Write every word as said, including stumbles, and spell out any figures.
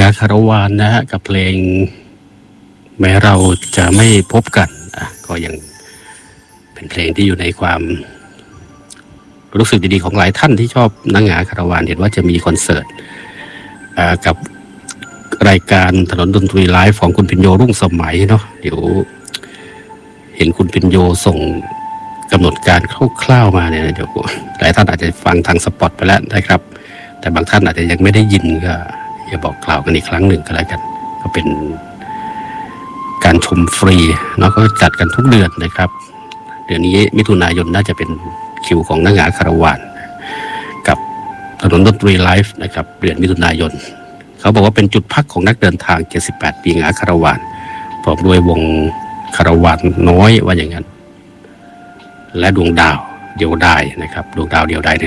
าคารวานนะฮะกับเพลงแม้เราจะไม่พบกันอ่ะก็ยังเป็นเพลงที่อยู่ในความรู้สึกดีๆของหลายท่านที่ชอบนางหงาคารวานเห็นว่าจะมีคอนเสิร์ตกับรายการถนนดนตรีไลฟ์ของคุณพิญโยรุ่งสมัยเนาะเดี๋ยวเห็นคุณพิญโยส่งกำหนดการคร่าวๆมาเนี่ยเดี๋ยวหลายท่านอาจจะฟังทางสปอตไปแล้วนะครับแต่บางท่านอาจจะยังไม่ได้ยินก็อย่าบอกกล่าวกันอีกครั้งหนึ่งก็แล้วกันก็เป็นการชมฟรีเนาะก็จัดกันทุกเดือนนะครับเดือนนี้มิถุนายนน่าจะเป็นคิวของนางหงาคารวานกับถนนดนตรีไลฟ์นะครับเดือนมิถุนายนเขาบอกว่าเป็นจุดพักของนักเดินทางเจ็ดสิบแปดปีหงาคารวานพร้อมด้วยวงคารวานน้อยว่าอย่างนั้นและดวงดาวเดียวดายนะครับดวงดาวเดียวดาย